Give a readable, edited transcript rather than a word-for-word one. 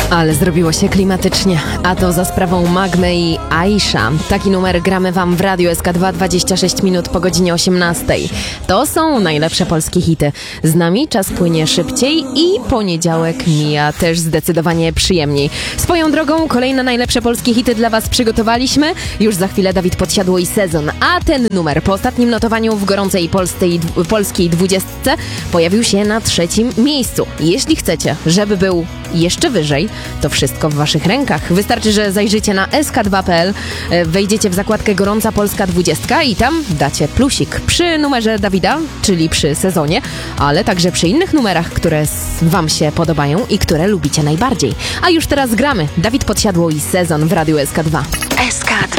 Ale zrobiło się klimatycznie, a to za sprawą Magmy i Aisha. Taki numer gramy wam w Radiu SK2 26 minut po godzinie 18. To są najlepsze polskie hity. Z nami czas płynie szybciej i poniedziałek mija też zdecydowanie przyjemniej. Swoją drogą kolejne najlepsze polskie hity dla was przygotowaliśmy. Już za chwilę Dawid Podsiadło i Sezon, a ten numer po ostatnim notowaniu w gorącej polskiej 20 pojawił się na 3. miejscu. Jeśli chcecie, żeby był jeszcze wyżej, to wszystko w waszych rękach. Wystarczy, że zajrzycie na sk2.pl, wejdziecie w zakładkę Gorąca Polska 20 i tam dacie plusik przy numerze Dawida, czyli przy Sezonie, ale także przy innych numerach, które wam się podobają i które lubicie najbardziej. A już teraz gramy. Dawid Podsiadło i Sezon w Radiu SK2. SK2